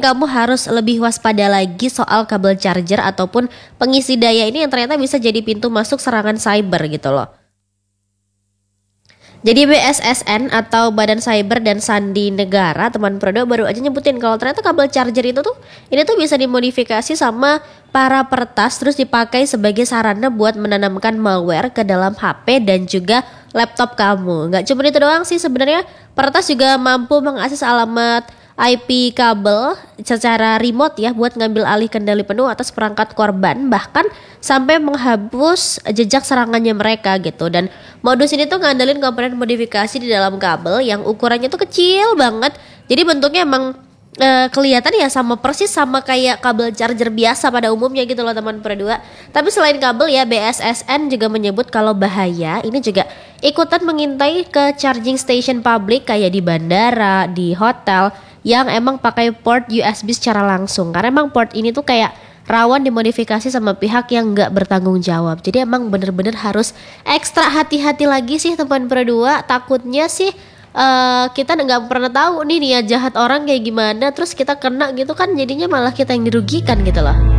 kamu harus lebih waspada lagi soal kabel charger ataupun pengisi daya ini yang ternyata bisa jadi pintu masuk serangan cyber gitu loh. Jadi BSSN atau Badan Cyber dan Sandi Negara teman Prodo baru aja nyebutin kalau ternyata kabel charger itu tuh ini tuh bisa dimodifikasi sama para peretas terus dipakai sebagai sarana buat menanamkan malware ke dalam HP dan juga laptop kamu. Nggak cuma itu doang sih sebenarnya, peretas juga mampu mengakses alamat IP kabel secara remote ya buat ngambil alih kendali penuh atas perangkat korban, bahkan sampai menghapus jejak serangannya mereka gitu. Dan modus ini tuh ngandelin komponen modifikasi di dalam kabel yang ukurannya tuh kecil banget. Jadi bentuknya emang kelihatan ya sama persis sama kayak kabel charger biasa pada umumnya gitu loh teman Perdua. Tapi selain kabel ya, BSSN juga menyebut kalau bahaya ini juga ikutan mengintai ke charging station publik kayak di bandara, di hotel yang emang pakai port USB secara langsung. Karena emang port ini tuh kayak rawan dimodifikasi sama pihak yang nggak bertanggung jawab. Jadi emang bener-bener harus ekstra hati-hati lagi sih teman Perdua. Takutnya sih kita nggak pernah tahu nih niat jahat orang kayak gimana, terus kita kena gitu kan, jadinya malah kita yang dirugikan gitu loh.